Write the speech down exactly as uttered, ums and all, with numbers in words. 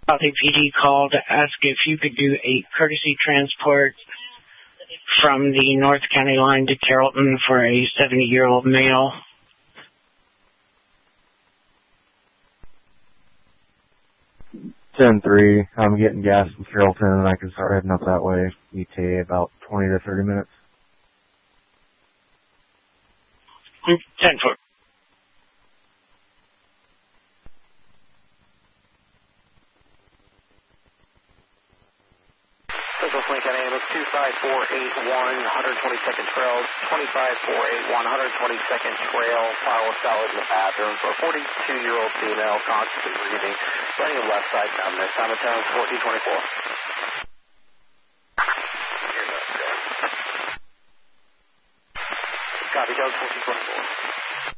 Southie P D called to ask if you could do a courtesy transport from the North County line to Carrollton for a seventy-year-old male. ten three, I'm getting gas in Carrollton and I can start heading up that way. E T A about twenty to thirty minutes. ten four. Central Flint County Ambulance two five four eight one, one twenty-second Trail, twenty-five four eight one, one twenty-second Trail, pile of solid in the bathroom for a forty-two-year-old female, constantly breathing, running of left side dominant. Time of town fourteen twenty-four. Copy, Doug, fourteen twenty-four.